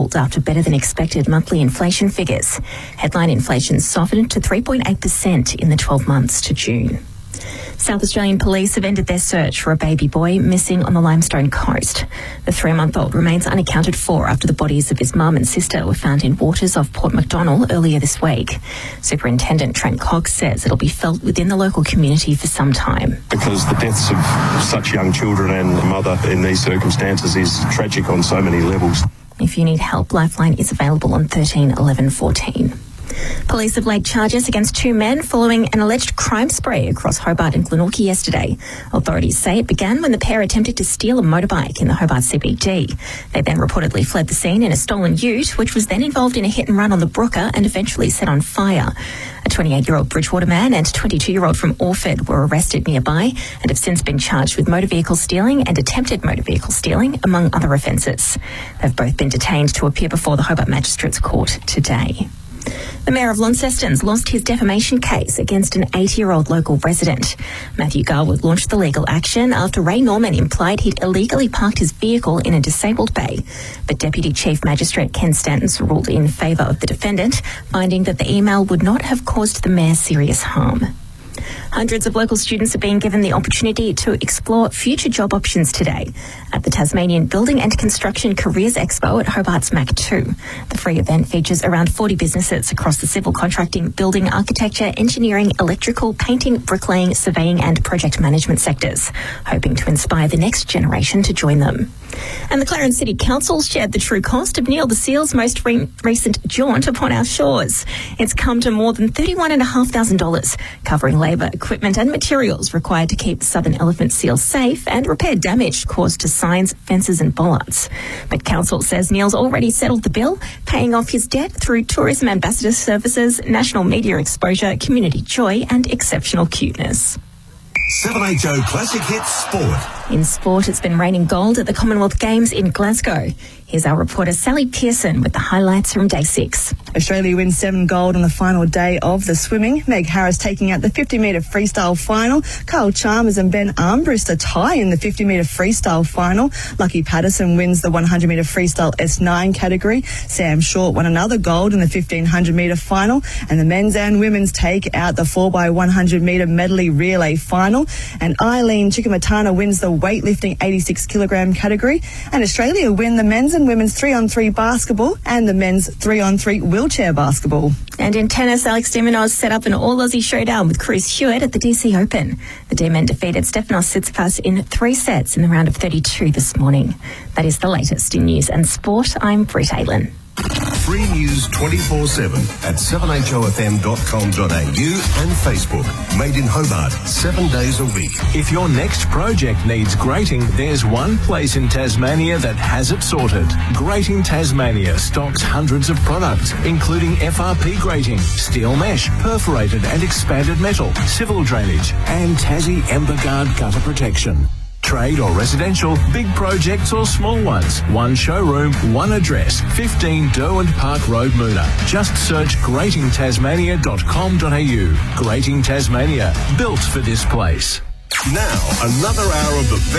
after better than expected monthly inflation figures. Headline inflation softened to 3.8% in the 12 months to June. South Australian police have ended their search for a baby boy missing on the Limestone Coast. The 3-month-old remains unaccounted for after the bodies of his mum and sister were found in waters off Port MacDonnell earlier this week. Superintendent Trent Cox says it'll be felt within the local community for some time. Because the deaths of such young children and a mother in these circumstances is tragic on so many levels. If you need help, Lifeline is available on 13 11 14. Police have laid charges against 2 men following an alleged crime spree across Hobart and Glenorchy yesterday. Authorities say it began when the pair attempted to steal a motorbike in the Hobart CBD. They then reportedly fled the scene in a stolen ute, which was then involved in a hit and run on the Brooker and eventually set on fire. A 28-year-old Bridgewater man and 22-year-old from Orford were arrested nearby and have since been charged with motor vehicle stealing and attempted motor vehicle stealing, among other offences. They've both been detained to appear before the Hobart Magistrates Court today. The Mayor of Launceston's lost his defamation case against an 80-year-old local resident. Matthew Garwood launched the legal action after Ray Norman implied he'd illegally parked his vehicle in a disabled bay. But Deputy Chief Magistrate Ken Stanton ruled in favour of the defendant, finding that the email would not have caused the Mayor serious harm. Hundreds of local students are being given the opportunity to explore future job options today at the Tasmanian Building and Construction Careers Expo at Hobart's MAC 2. The free event features around 40 businesses across the civil contracting, building, architecture, engineering, electrical, painting, bricklaying, surveying and project management sectors, hoping to inspire the next generation to join them. And the Clarence City Council shared the true cost of Neil the Seal's most recent jaunt upon our shores. It's come to more than $31,500, covering labour, equipment and materials required to keep southern elephant seals safe and repair damage caused to signs, fences and bollards. But Council says Neil's already settled the bill, paying off his debt through tourism ambassador services, national media exposure, community joy and exceptional cuteness. 7HO Classic Hits Sport. In sport, it's been raining gold at the Commonwealth Games in Glasgow. Here's our reporter Sally Pearson with the highlights from day 6. Australia wins 7 gold on the final day of the swimming. Meg Harris taking out the 50-metre freestyle final. Kyle Chalmers and Ben Armbrust a tie in the 50-metre freestyle final. Lucky Patterson wins the 100-metre freestyle S9 category. Sam Short won another gold in the 1500-metre final. And the men's and women's take out the 4x100-metre medley relay final. And Eileen Chikamatana wins the weightlifting 86-kilogram category. And Australia win the men's and women's 3-on-3 basketball and the men's 3-on-3 wheelchair basketball. And in tennis, Alex de Minaur set up an all-Aussie showdown with Chris Hewitt at the DC Open. The D-men defeated Stefanos Tsitsipas in 3 sets in the round of 32 this morning. That is the latest in news and sport. I'm Britt Aylan. Free news 24/7 at 7hofm.com.au and Facebook. Made in Hobart, 7 days a week. If your next project needs grating, there's one place in Tasmania that has it sorted. Grating Tasmania stocks hundreds of products, including FRP grating, steel mesh, perforated and expanded metal, civil drainage, and Tassie Ember Guard gutter protection. Trade or residential, big projects or small ones. One showroom, one address, 15 Derwent Park Road, Moona. Just search gratingtasmania.com.au. Grating Tasmania, built for this place. Now, another hour of the best